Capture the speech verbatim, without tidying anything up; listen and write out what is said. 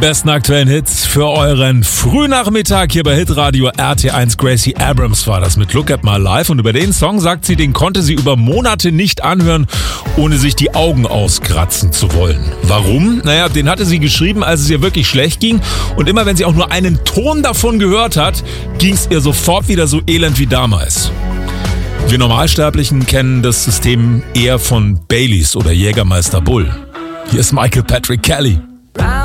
besten aktuellen Hits für euren Frühnachmittag hier bei Hitradio R T eins. Gracie Abrams war das mit Look at My Life. Und über den Song sagt sie, den konnte sie über Monate nicht anhören, ohne sich die Augen auskratzen zu wollen. Warum? Naja, den hatte sie geschrieben, als es ihr wirklich schlecht ging. Und immer wenn sie auch nur einen Ton davon gehört hat, ging es ihr sofort wieder so elend wie damals. Wir Normalsterblichen kennen das System eher von Baileys oder Jägermeister Bull. Hier ist Michael Patrick Kelly.